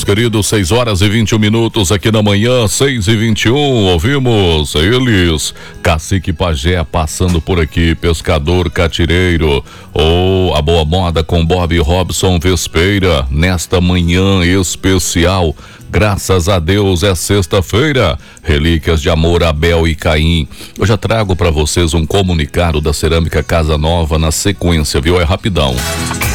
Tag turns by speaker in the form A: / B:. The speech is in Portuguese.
A: meus queridos, 6h21 aqui na manhã, 6h21, ouvimos eles, Cacique Pajé passando por aqui, Pescador Catireiro, a Boa Moda com Bob Robson Vespeira, nesta manhã especial. Graças a Deus é sexta-feira, relíquias de amor, Abel e Caim. Eu já trago para vocês um comunicado da Cerâmica Casa Nova na sequência, viu? É rapidão.